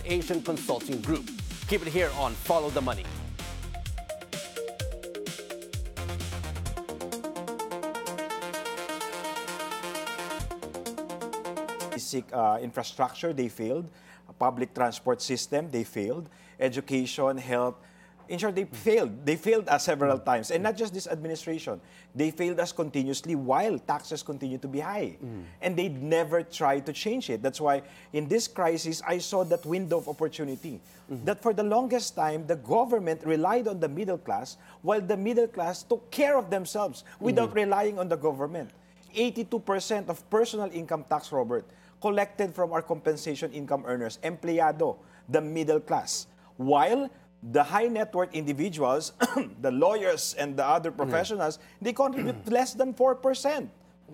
Asian Consulting Group. Keep it here on Follow the Money. Basic infrastructure, they failed. Public transport system, they failed. Education, health. In short, they failed. They failed us several times. And not just this administration. They failed us continuously while taxes continue to be high. And they never tried to change it. That's why in this crisis, I saw that window of opportunity. That for the longest time, the government relied on the middle class while the middle class took care of themselves without relying on the government. 82% of personal income tax, Robert, collected from our compensation income earners, empleyado, the middle class. While the high net worth individuals, the lawyers and the other professionals, they contribute less than 4%.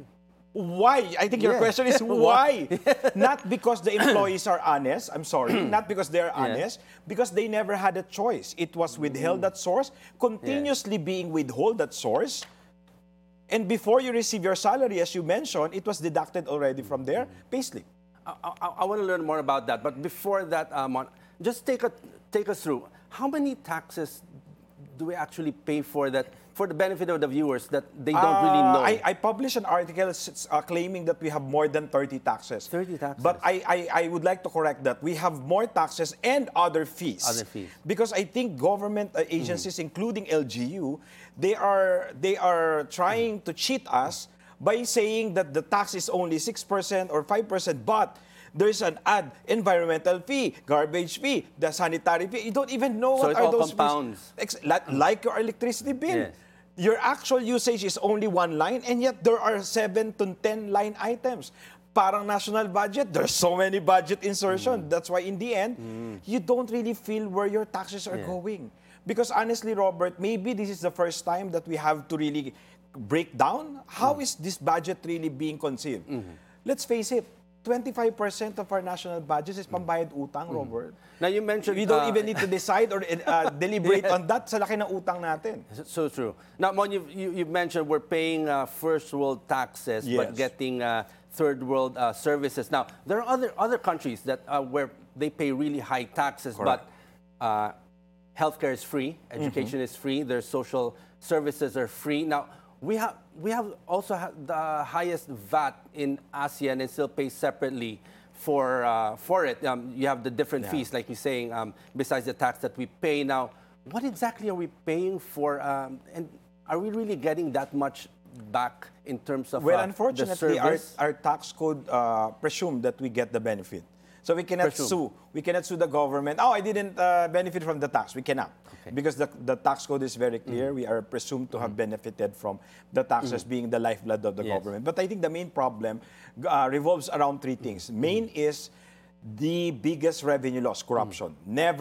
Why? I think your question is why? Not because the employees are honest, I'm sorry, not because they're honest, because they never had a choice. It was withheld at source, continuously being withheld at source. And before you receive your salary, as you mentioned, it was deducted already from their payslip. I want to learn more about that. But before that, just take us through. How many taxes do we actually pay for that, for the benefit of the viewers, that they don't really know? I published an article claiming that we have more than 30 taxes. 30 taxes. But I would like to correct that. We have more taxes and other fees. Other fees. Because I think government agencies, including LGU, they are trying to cheat us by saying that the tax is only 6% or 5%, but there's an environmental fee, garbage fee, the sanitary fee. You don't even know so what are those compounds. fees. Like your electricity bill. Yes. Your actual usage is only one line, and yet there are 7 to 10 line items. Parang national budget, there's so many budget insertion. That's why in the end, you don't really feel where your taxes are going. Because honestly, Robert, maybe this is the first time that we have to really break down how is this budget really being conceived. Let's face it, 25% of our national budget is pambayad utang, Robert. Now you mentioned... We don't even need to decide or deliberate on that sa laki ng utang natin. So true. Now, Mon, you've mentioned we're paying first world taxes, but getting third world services. Now, there are other countries that where they pay really high taxes, but healthcare is free, education is free, their social services are free. Now, we have also the highest VAT in ASEAN and still pay separately for it. You have the different fees, like you're saying, besides the tax that we pay. Now, what exactly are we paying for? And are we really getting that much back in terms of unfortunately, the service? our tax code presume that we get the benefit. So we cannot sue. We cannot sue the government. Oh, I didn't benefit from the tax. We cannot. Because the tax code is very clear. We are presumed to have benefited from the taxes being the lifeblood of the government. But I think the main problem revolves around three things. Main is the biggest revenue loss, corruption.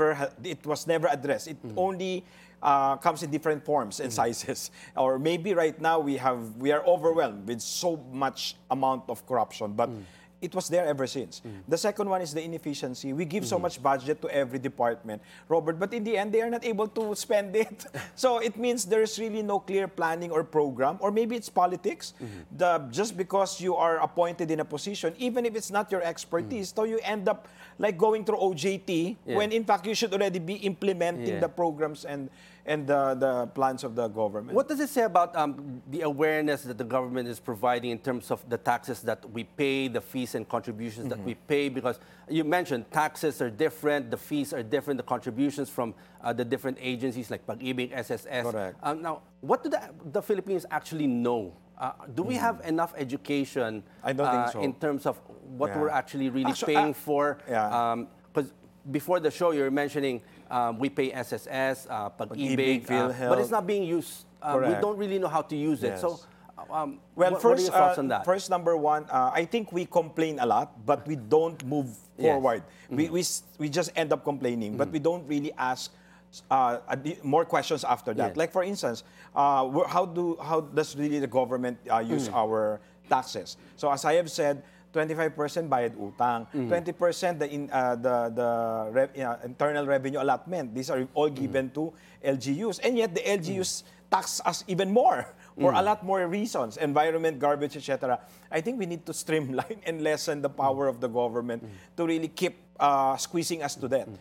It was never addressed. It only comes in different forms and sizes. Or maybe right now we are overwhelmed with so much amount of corruption. But it was there ever since. The second one is the inefficiency. We give so much budget to every department, Robert, but in the end, they are not able to spend it. So it means there's really no clear planning or program, or maybe it's politics. Just because you are appointed in a position, even if it's not your expertise, so you end up like going through OJT, when in fact you should already be implementing the programs and the plans of the government. What does it say about the awareness that the government is providing in terms of the taxes that we pay, the fees and contributions that we pay? Because you mentioned taxes are different, the fees are different, the contributions from the different agencies like Pag-ibig, SSS. Correct. Now, what do the Filipinos actually know? Do we have enough education I don't think so. in terms of what we're actually really paying for? Because before the show, you were mentioning we pay SSS, Pag-ibig, but it's not being used. We don't really know how to use it. So, what are your thoughts on that? First, number one, I think we complain a lot, but we don't move forward. We just end up complaining, but we don't really ask more questions after that. Like for instance, how does really the government use our taxes? So as I have said, 25% bayad utang, 20% internal revenue allotment. These are all given to LGUs. And yet the LGUs tax us even more for a lot more reasons, environment, garbage, etc. I think we need to streamline and lessen the power of the government to really keep squeezing us to death.